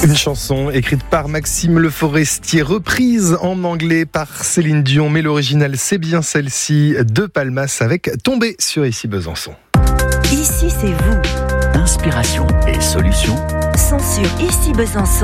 Une chanson écrite par Maxime Le Forestier, reprise en anglais par Céline Dion, mais l'original c'est bien celle-ci de Palmas avec Tombé sur Ici Besançon. Ici c'est vous. Inspiration et solutions Sont sur Ici Besançon.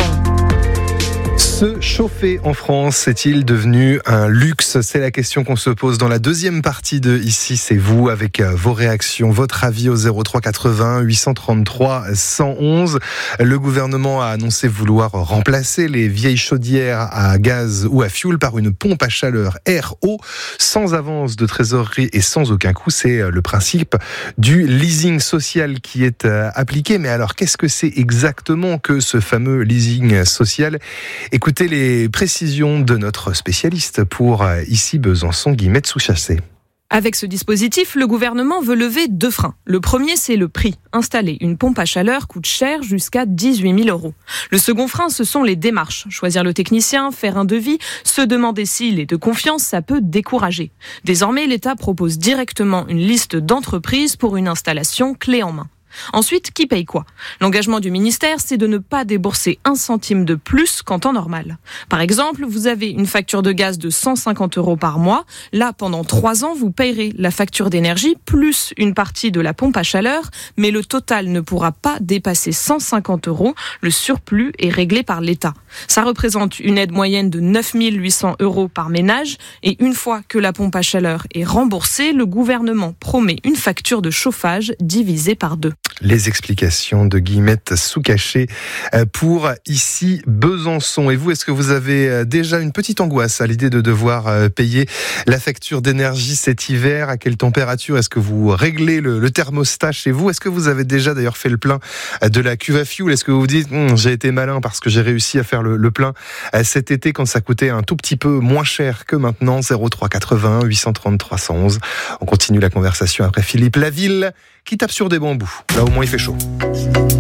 Se chauffer en France est-il devenu un luxe ? C'est la question qu'on se pose dans la deuxième partie de Ici c'est vous, avec vos réactions, votre avis au 03 80 833 111. Le gouvernement a annoncé vouloir remplacer les vieilles chaudières à gaz ou à fioul par une pompe à chaleur RO, sans avance de trésorerie et sans aucun coût. C'est le principe du leasing social qui est appliqué. Mais alors, qu'est-ce que c'est exactement que ce fameux leasing social ? Écoutez les précisions de notre spécialiste pour Ici Besançon, Guillemette Souchassé. Avec ce dispositif, le gouvernement veut lever 2 freins. Le premier, c'est le prix. Installer une pompe à chaleur coûte cher, jusqu'à 18 000 €. Le second frein, ce sont les démarches. Choisir le technicien, faire un devis, se demander s'il est de confiance, ça peut décourager. Désormais, l'État propose directement une liste d'entreprises pour une installation clé en main. Ensuite, qui paye quoi ? L'engagement du ministère, c'est de ne pas débourser 1 centime de plus qu'en temps normal. Par exemple, vous avez une facture de gaz de 150 € par mois. Là, pendant 3 ans, vous payerez la facture d'énergie plus une partie de la pompe à chaleur, mais le total ne pourra pas dépasser 150 €. Le surplus est réglé par l'État. Ça représente une aide moyenne de 9 800 € par ménage. Et une fois que la pompe à chaleur est remboursée, le gouvernement promet une facture de chauffage divisée par 2. Les explications de Guillemette Souchassé pour Ici Besançon. Et vous, est-ce que vous avez déjà une petite angoisse à l'idée de devoir payer la facture d'énergie cet hiver ? À quelle température est-ce que vous réglez le thermostat chez vous ? Est-ce que vous avez déjà d'ailleurs fait le plein de la cuve à fioul ? Est-ce que vous vous dites j'ai été malin parce que j'ai réussi à faire le plein cet été quand ça coûtait un tout petit peu moins cher que maintenant ? 03 80 833 111. On continue la conversation après Philippe Laville qui tape sur des bambous. Là au moins il fait chaud.